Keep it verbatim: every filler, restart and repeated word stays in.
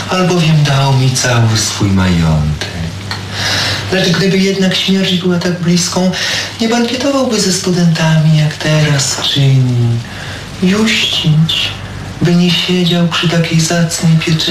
albowiem dał mi cały swój majątek. Lecz gdyby jednak śmierć była tak bliską, nie bankietowałby ze studentami, jak teraz czyni. Juścić by nie siedział przy takiej zacnej pieczy